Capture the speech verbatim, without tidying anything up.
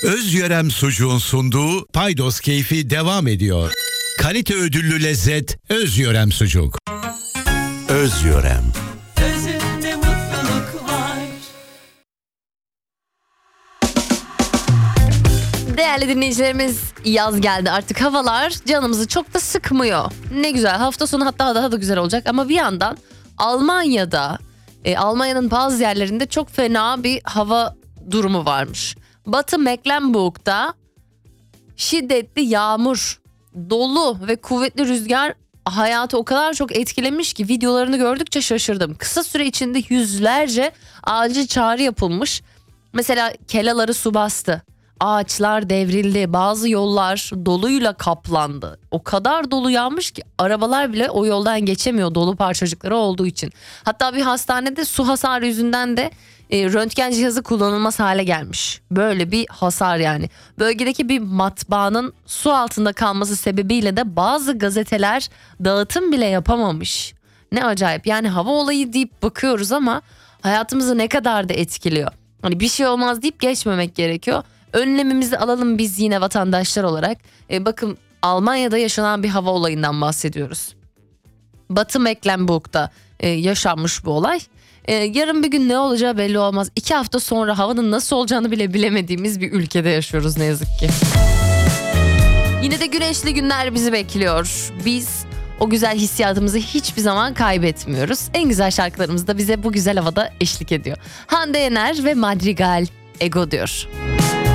Özyörem Sucuğun sunduğu Paydos Keyfi devam ediyor. Kalite ödüllü lezzet Özyörem Sucuk. Özyörem. Özünde mutluluk var. Değerli dinleyicilerimiz, yaz geldi artık, havalar canımızı çok da sıkmıyor. Ne güzel, hafta sonu hatta daha da güzel olacak ama bir yandan Almanya'da, e, Almanya'nın bazı yerlerinde çok fena bir hava durumu varmış. Batı Mecklenburg'da şiddetli yağmur, dolu ve kuvvetli rüzgar hayatı o kadar çok etkilemiş ki videolarını gördükçe şaşırdım. Kısa süre içinde yüzlerce acil çağrı yapılmış. Mesela kelaları su bastı. Ağaçlar devrildi, bazı yollar doluyla kaplandı. O kadar dolu yağmış ki arabalar bile o yoldan geçemiyor dolu parçacıkları olduğu için. Hatta bir hastanede su hasarı yüzünden de e, röntgen cihazı kullanılmaz hale gelmiş. Böyle bir hasar yani. Bölgedeki bir matbaanın su altında kalması sebebiyle de bazı gazeteler dağıtım bile yapamamış. Ne acayip, yani hava olayı deyip bakıyoruz ama hayatımızı ne kadar da etkiliyor. Hani bir şey olmaz deyip geçmemek gerekiyor. Önlemimizi alalım biz yine vatandaşlar olarak. E, bakın, Almanya'da yaşanan bir hava olayından bahsediyoruz. Batı Mecklenburg'da e, yaşanmış bu olay. E, yarın bir gün ne olacağı belli olmaz. İki hafta sonra havanın nasıl olacağını bile bilemediğimiz bir ülkede yaşıyoruz ne yazık ki. Yine de güneşli günler bizi bekliyor. Biz o güzel hissiyatımızı hiçbir zaman kaybetmiyoruz. En güzel şarkılarımız da bize bu güzel havada eşlik ediyor. Hande Yener ve Madrigal Ego diyor.